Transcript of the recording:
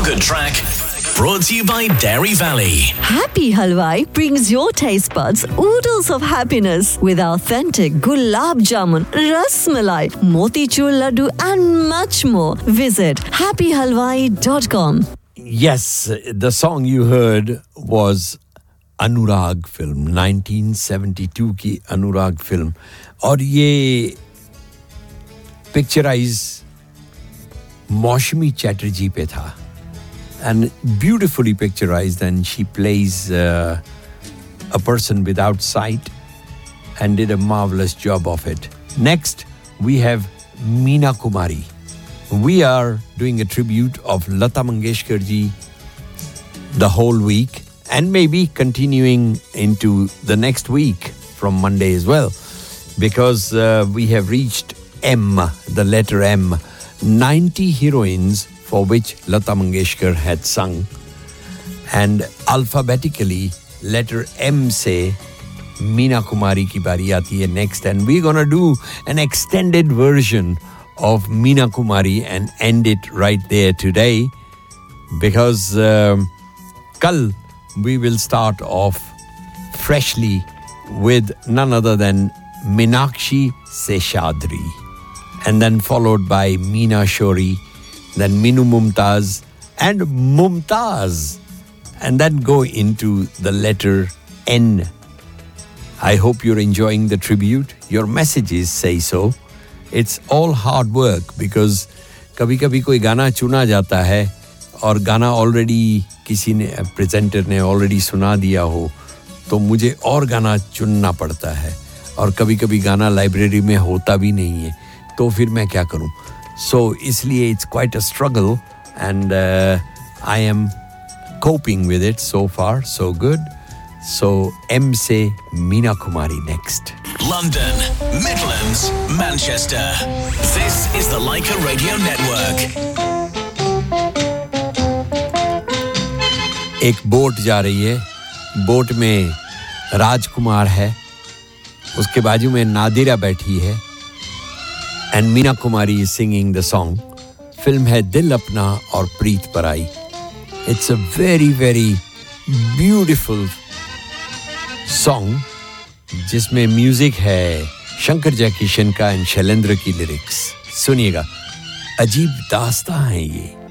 feel-good track brought to you by Dairy Valley. Happy Halwai brings your taste buds oodles of happiness with authentic gulab jamun, ras malai, motichur laddu and much more. Visit happyhalwai.com. Yes, the song you heard was Anurag film, 1972 की Anurag film. और ये picturise Moushumi Chatterjee पे था. And beautifully picturized, and she plays a person without sight and did a marvelous job of it. Next, we have Meena Kumari. We are doing a tribute of Lata Mangeshkar ji the whole week and maybe continuing into the next week from Monday as well, because we have reached M, the letter M, 90 heroines for which Lata Mangeshkar had sung, and alphabetically letter M se Meena Kumari ki bari aati hai next, and we're gonna do an extended version of Meena Kumari and end it right there today, because kal we will start off freshly with none other than Meenakshi Seshadri, and then followed by Meena Shori, then Minu Mumtaz and Mumtaz, and then go into the letter N. I hope you're enjoying the tribute. Your messages say so. It's all hard work, because कभी-कभी कोई गाना चुना जाता है और गाना already किसी ने प्रेजेंटर ने ऑलरेडी सुना दिया हो, तो मुझे और गाना चुनना पड़ता है, और कभी-कभी गाना लाइब्रेरी में होता भी नहीं है, तो फिर मैं क्या करूं. So इसलिए it's quite a struggle, and I am coping with it. So far so good. So M se Meena Kumari next. London, Midlands, Manchester. This is the Leica Radio Network. एक बोट जा रही है. Boat में राजकुमार है, उसके बाजू में नादिरा बैठी है, and Meena Kumari is singing the song. Film है दिल अपना और प्रीत पराई. It's a very very beautiful song जिसमें म्यूजिक है शंकर जयकिशन का and शैलेंद्र की लिरिक्स. सुनिएगा, अजीब दास्तां है ये.